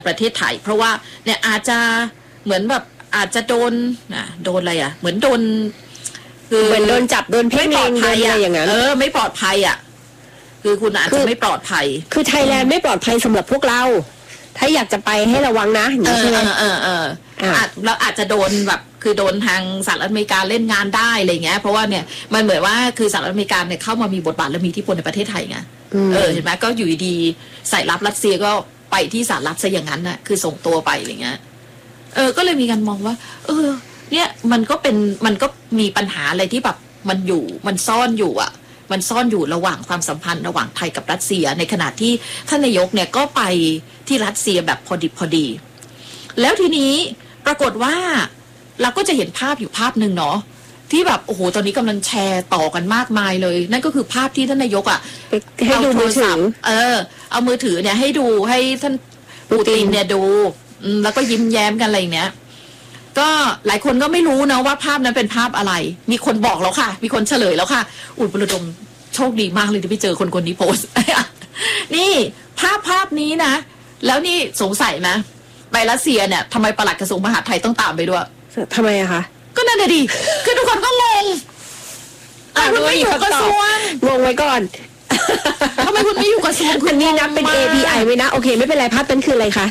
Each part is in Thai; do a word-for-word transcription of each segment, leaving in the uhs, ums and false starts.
ประเทศไทยเพราะว่าเนี่ยอาจจะเหมือนแบบอาจจะโดนอ่ะโดนอะไรอ่ะเหมือนโดนคือเหมือนโดนจับโดนเพ่งเล็งอะไรอย่างนั้นเออไม่ปลอดภัยอ่ะคือคุณอาจจะไม่ปลอดภัยคือไทยแลนด์ไม่ปลอดภัยสำหรับพวกเราถ้าอยากจะไปให้ระวังนะเออเออเออเราอาจจะโดนแบบคือโดนทางสหรัฐอเมริกาเล่นงานได้อะไรเงี้ยเพราะว่าเนี่ยมันเหมือนว่าคือสหรัฐอเมริกาเนี่ยเข้ามามีบทบาทและมีอิทธิพลในประเทศไทยไงเออเห็นไหมก็อยู่ดีใส่รับรัสเซียก็ไปที่สหรัฐซะอย่างนั้นน่ะคือส่งตัวไปอะไรเงี้ยเออก็เลยมีการมองว่าเออเนี่ยมันก็เป็นมันก็มีปัญหาอะไรที่แบบมันอยู่มันซ่อนอยู่อ่ะมันซ่อนอยู่ระหว่างความสัมพันธ์ระหว่างไทยกับรัสเซียในขณะที่ท่านนายกเนี่ยก็ไปที่รัสเซียแบบพอดิบพอดีแล้วทีนี้ปรากฏว่าเราก็จะเห็นภาพอยู่ภาพหนึ่งเนาะที่แบบโอ้โหตอนนี้กำลังแชร์ต่อกันมากมายเลยนั่นก็คือภาพที่ท่านนายกอ่ะให้ดูมือถือเออเอามือถือเนี่ยให้ดูให้ท่านปูตินเนี่ยดูแล้วก็ยิ้มแย้มกันอะไรเนี้ยก็หลายคนก็ไม่รู้นะว่าภาพนั้นเป็นภาพอะไรมีคนบอกแล้วค่ะมีคนเฉลยแล้วค่ะอุดประดมโชคดีมากเลยที่ไปเจอคนคนนี้โพสนี่ภาพภาพนี้นะแล้วนี่สงสัยนะไปรัสเซียเนี่ยทำไมปลัดกระทรวงมหาดไทยต้องตามไปด้วยทำไมอะคะก็นั่นแหละดิคือทุกคนก็งงอ่ะคุณไม่อยู่กระทรวงงงไว้ก่อนทำไมคุณไม่อยู่กระทรวงคุณนี่นับเป็น เอ พี ไอ ไว้นะโอเคไม่เป็นไรภาพนั้นคืออะไรคะ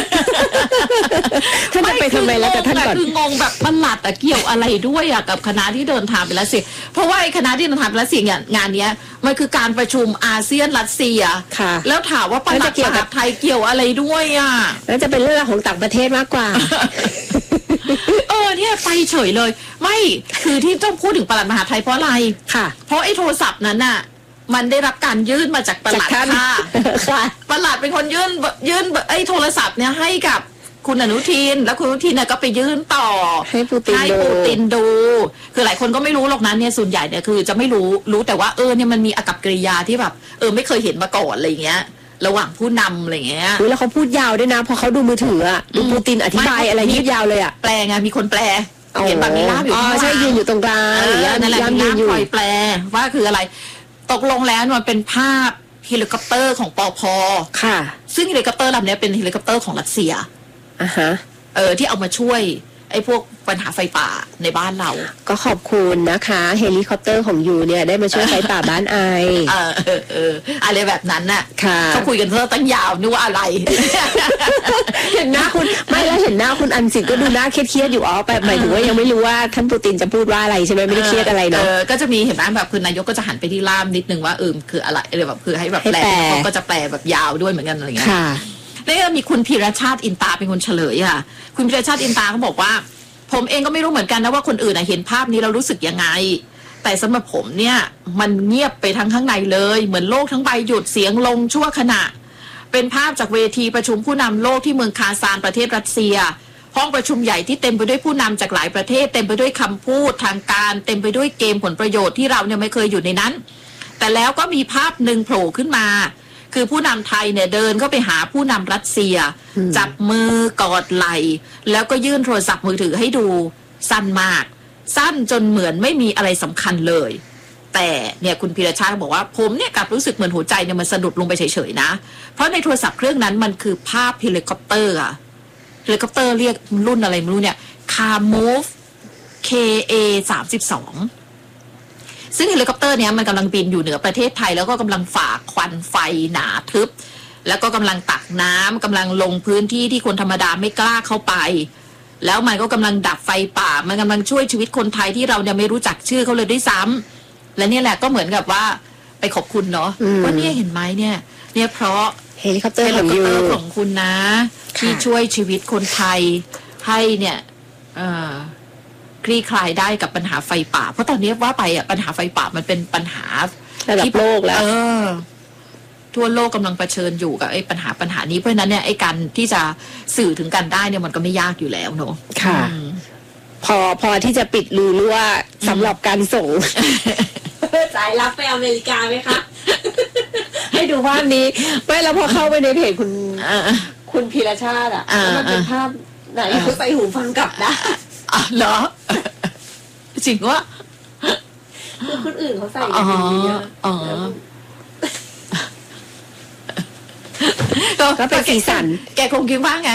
ท่านจะไปทำไมแล้วกับท่านก่อนคืองงแบบปลัดแต่เกี่ยวอะไรด้วยอะกับคณะที่เดินทางไปรัสเซียเพราะว่าไอ้คณะที่เดินทางไปรัสเซียเนี่ยงานเนี้ยมันคือการประชุมอาเซียนรัสเซียแล้วถามว่าปลัดมหาดไทยเกี่ยวอะไรด้วยอะแล้วจะเป็นเรื่องของต่างประเทศมากกว่าเออเนี่ยไปเฉยเลยไม่คือที่ต้องพูดถึงปลัดมหาดไทยเพราะอะไรค่ะเพราะไอ้โทรศัพท์นั้นน่ะมันได้รับการยื่นมาจากปลัดค่ะปลัดเป็นคนยื่นยื่นไอ้โทรศัพท์เนี่ยให้กับคุณอนุทินแล้วคุณอนุทินเนี่ยก็ไปยื่นต่อให้ปูตินให้ปูตินดูคือหลายคนก็ไม่รู้หรอกนั้นเนี่ยส่วนใหญ่เนี่ยคือจะไม่รู้รู้แต่ว่าเออเนี่ยมันมีอากัปกิริยาที่แบบเออไม่เคยเห็นมาก่อนอะไรเงี้ยระหว่างผู้นำอะไรเงี้ยแล้วเขาพูดยาวด้วยนะพอเขาดูมือถืออะดูปูตินอธิบายอะไรยืดยาวเลยอะแปลไงมีคนแปลเห็นแบบมีล่ามอยู่อ๋อใช่ยืนอยู่ตรงกลางนั่นแหละมีล่ามคอยแปลว่าคืออะไรตกลงแล้วมันเป็นภาพเฮลิคอปเตอร์ของปภ. ค่ะซึ่งเฮลิคอปเตอร์ลำนี้เป็นเฮลิคอปเตอร์ของรัสเซียอ่าฮะเออที่เอามาช่วยไอ้พวกปัญหาไฟป่าในบ้านเราก็ขอบคุณนะคะเฮลิคอปเตอร์ของยูเนี่ยได้มาช่วยไฟป่าบ้านไอเออเออเอออะไรแบบนั้นน่ะค่ะเขาคุยกันเรื่องตั้งยาวนึกว่าอะไรเห็นหน้าคุณไม่แล้วเห็นหน้าคุณอันสิก็ดูหน้าเครียดๆอยู่อ๋อไปหมายถึงว่ายังไม่รู้ว่าท่านปูตินจะพูดว่าอะไรใช่ไหมไม่ได้เครียดอะไรเนาะเออก็จะมีเห็นไหมแบบคือนายกก็จะหันไปที่ล่ามนิดนึงว่าเออคืออะไรอะไรแบบคือให้แบบแปลเขาก็จะแปลแบบยาวด้วยเหมือนกันอะไรอย่างเงี้ยนี่ก็มีคุณพีรชาติอินตาเป็นคนเฉลยค่ะคุณพีรชาติอินตาเขาบอกว่าผมเองก็ไม่รู้เหมือนกันนะว่าคนอื่นเห็นภาพนี้เรารู้สึกยังไงแต่สำหรับผมเนี่ยมันเงียบไปทั้งข้างในเลยเหมือนโลกทั้งใบหยุดเสียงลงชั่วขณะเป็นภาพจากเวทีประชุมผู้นำโลกที่เมืองคาซานประเทศรัสเซียห้องประชุมใหญ่ที่เต็มไปด้วยผู้นำจากหลายประเทศเต็มไปด้วยคำพูดทางการเต็มไปด้วยเกมผลประโยชน์ที่เราเนี่ยไม่เคยอยู่ในนั้นแต่แล้วก็มีภาพหนึ่งโผล่ขึ้นมาคือผู้นำไทยเนี่ยเดินเข้าไปหาผู้นำรัสเซียจับมือกอดไหล่แล้วก็ยื่นโทรศัพท์มือถือให้ดูสั้นมากสั้นจนเหมือนไม่มีอะไรสำคัญเลยแต่เนี่ยคุณพีรชาติบอกว่าผมเนี่ยกลับรู้สึกเหมือนหัวใจเนี่ยมันสะดุดลงไปเฉยๆนะเพราะในโทรศัพท์เครื่องนั้นมันคือภาพเฮลิคอปเตอร์อะเฮลิคอปเตอร์เรียกรุ่นอะไรไม่รู้เนี่ย Kamov เค เอ สามสิบสองซึ่งเฮลิคอปเตอร์เนี้ยมันกำลังบินอยู่เหนือประเทศไทยแล้วก็กำลังฝ่าควันไฟหนาทึบแล้วก็กำลังตักน้ำกำลังลงพื้นที่ที่คนธรรมดาไม่กล้าเข้าไปแล้วมันก็กำลังดับไฟป่ามันกำลังช่วยชีวิตคนไทยที่เราเนี่ยไม่รู้จักชื่อเขาเลยด้วยซ้ำและเนี่ยแหละก็เหมือนกับว่าไปขอบคุณเนาะว่าเนี่ยเห็นไหมเนี่ยเนี่ยเพราะเฮลิคอปเตอร์ของยูของคุณนะที่ช่วยชีวิตคนไทยให้เนี่ยเอ่อคลี่คลายได้กับปัญหาไฟป่าเพราะตอนนี้ว่าไปอ่ะปัญหาไฟป่ามันเป็นปัญหาระดับโลกแล้วทั่วโลกกำลังเผชิญอยู่กับไอ้ปัญหาปัญหานี้เพราะฉะนั้นเนี่ยไอ้การที่จะสื่อถึงกันได้เนี่ยมันก็ไม่ยากอยู่แล้วเนอะค่ะพอพอที่จะปิดรูรั่วสำหรับการส่งสายลับไปอเมริกาไหมคะให้ดูภาพนี้ไม่แล้วพอเข้าไปในเพจคุณคุณพีรชาติอ่ะมันเป็นภาพไหนเขาใส่หูฟังกลับได้อ๋อเหรอจริงว่าคือคนอื่นเขาใส่กันอย่างนี้อ๋อก็เป็นสีสันแกคงคิดว่าไง